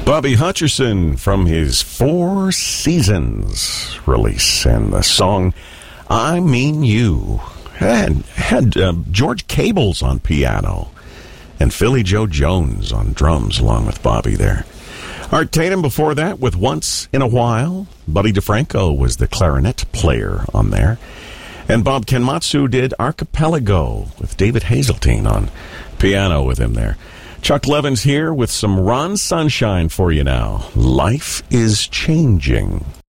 Bobby Hutcherson from his Four Seasons release, and the song I Mean You had George Cables on piano and Philly Joe Jones on drums along with Bobby there. Art Tatum before that with Once in a While. Buddy DeFranco was the clarinet player on there. And Bob Kenmatsu did Archipelago with David Hazeltine on piano with him there. Chuck Levins here with some Ron Sunshine for you now. Life is Changing.